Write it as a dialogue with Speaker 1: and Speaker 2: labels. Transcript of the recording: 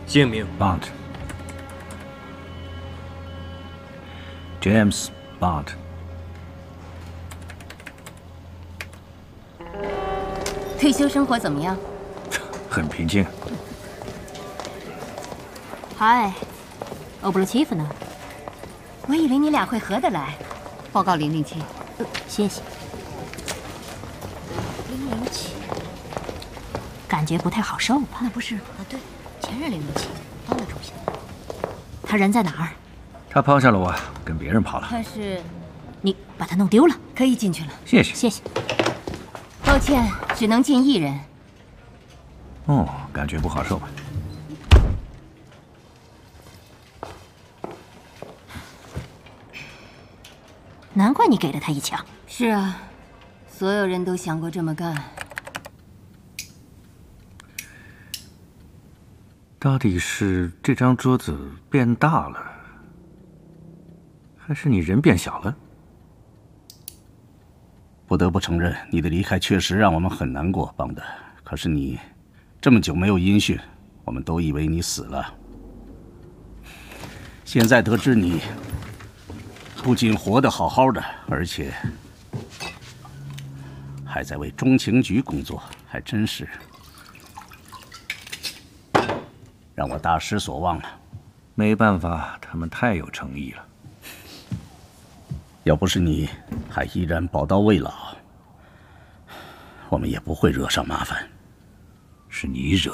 Speaker 1: 姓名
Speaker 2: Bond。James Bond。
Speaker 3: 退休生活怎么样？
Speaker 2: 很平静。
Speaker 4: 嗨，欧布罗契夫呢？
Speaker 3: 我以为你俩会合得来。
Speaker 4: 报告007，
Speaker 3: 谢谢。
Speaker 4: 007，
Speaker 3: 感觉不太好受吧？
Speaker 4: 那不是对，前任007，当了主席。
Speaker 3: 他人在哪儿？
Speaker 2: 他抛下了我，跟别人跑了。
Speaker 3: 他是，你把他弄丢了，可以进去了。
Speaker 2: 谢谢，
Speaker 3: 谢谢。抱歉，只能进1人。
Speaker 2: 哦，感觉不好受吧？
Speaker 3: 难怪你给了他一枪。
Speaker 5: 是啊，所有人都想过这么干。
Speaker 2: 到底是这张桌子变大了，还是你人变小了？
Speaker 6: 不得不承认，你的离开确实让我们很难过，邦德。可是你这么久没有音讯，我们都以为你死了。现在得知你不仅活得好好的，而且还在为中情局工作，还真是让我大失所望了。
Speaker 2: 没办法，他们太有诚意了。
Speaker 6: 要不是你还依然宝刀未老，我们也不会惹上麻烦。
Speaker 2: 是你惹